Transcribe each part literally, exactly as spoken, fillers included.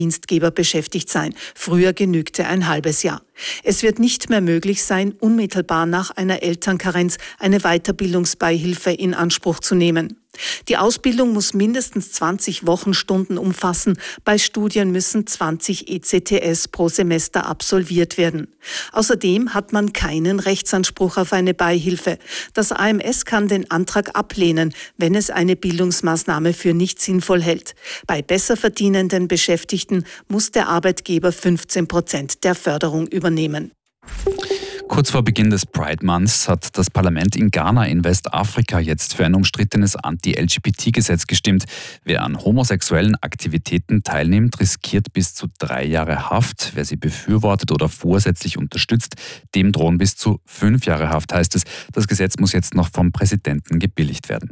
Dienstgeber beschäftigt sein. Früher genügte ein halbes Jahr. Es wird nicht mehr möglich sein, unmittelbar nach einer Elternkarenz eine Weiterbildungsbeihilfe in Anspruch zu nehmen. Die Ausbildung muss mindestens zwanzig Wochenstunden umfassen. Bei Studien müssen zwanzig E C T S pro Semester absolviert werden. Außerdem hat man keinen Rechtsanspruch auf eine Beihilfe. Das A M S kann den Antrag ablehnen, wenn es eine Bildungsmaßnahme für nicht sinnvoll hält. Bei besser verdienenden Beschäftigten muss der Arbeitgeber fünfzehn Prozent der Förderung übernehmen. Kurz vor Beginn des Pride Months hat das Parlament in Ghana in Westafrika jetzt für ein umstrittenes Anti-L G B T-Gesetz gestimmt. Wer an homosexuellen Aktivitäten teilnimmt, riskiert bis zu drei Jahre Haft. Wer sie befürwortet oder vorsätzlich unterstützt, dem drohen bis zu fünf Jahre Haft, heißt es. Das Gesetz muss jetzt noch vom Präsidenten gebilligt werden.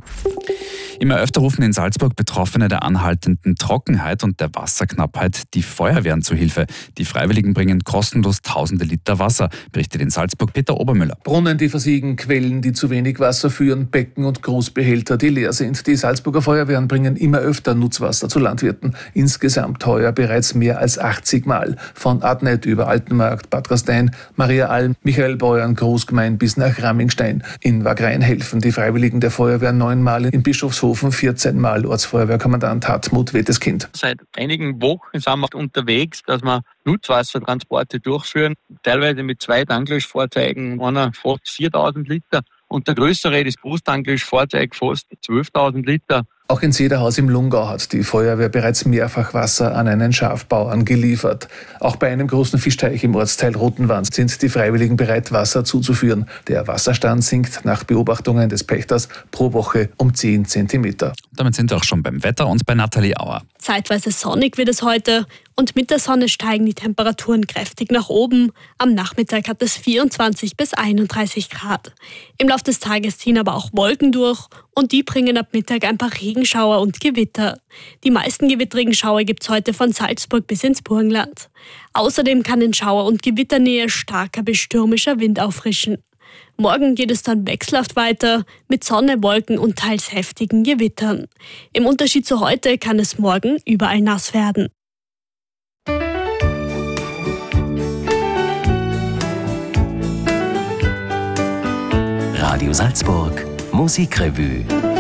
Immer öfter rufen in Salzburg Betroffene der anhaltenden Trockenheit und der Wasserknappheit die Feuerwehren zu Hilfe. Die Freiwilligen bringen kostenlos tausende Liter Wasser, berichtet in Salzburg Peter Obermüller. Brunnen, die versiegen, Quellen, die zu wenig Wasser führen, Becken und Großbehälter, die leer sind. Die Salzburger Feuerwehren bringen immer öfter Nutzwasser zu Landwirten. Insgesamt heuer bereits mehr als achtzig Mal. Von Adnet über Altenmarkt, Bad Gastein, Maria Alm, Michael Beuern, Großgemein bis nach Rammingstein. In Wagrain helfen die Freiwilligen der Feuerwehr neunmal, in Bischofshofen vierzehn Mal. Ortsfeuerwehrkommandant Hartmut Wetteskind. Seit einigen Wochen sind wir unterwegs, dass wir Nutzwassertransporte durchführen, teilweise mit zwei Tanklöschfahrzeugen, einer fast viertausend Liter und der größere, das Großtanklöschfahrzeug, fast zwölftausend Liter. Auch in Sederhaus im Lungau hat die Feuerwehr bereits mehrfach Wasser an einen Schafbauern geliefert. Auch bei einem großen Fischteich im Ortsteil Rotenwand sind die Freiwilligen bereit, Wasser zuzuführen. Der Wasserstand sinkt nach Beobachtungen des Pächters pro Woche um zehn Zentimeter. Damit sind wir auch schon beim Wetter und bei Nathalie Auer. Zeitweise sonnig wird es heute und mit der Sonne steigen die Temperaturen kräftig nach oben. Am Nachmittag hat es vierundzwanzig bis einunddreißig Grad. Im Laufe des Tages ziehen aber auch Wolken durch und die bringen ab Mittag ein paar Regenschauer und Gewitter. Die meisten gewittrigen Schauer gibt es heute von Salzburg bis ins Burgenland. Außerdem kann in Schauer- und Gewitternähe starker bis stürmischer Wind auffrischen. Morgen geht es dann wechselhaft weiter mit Sonne, Wolken und teils heftigen Gewittern. Im Unterschied zu heute kann es morgen überall nass werden. Radio Salzburg, Musikrevue.